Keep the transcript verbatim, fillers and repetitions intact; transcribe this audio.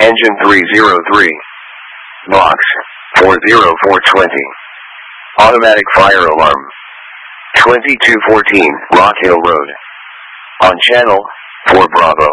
Engine three zero three. Box four zero four twenty. Automatic fire alarm. twenty-two fourteen Rock Hill Road. On channel four Bravo.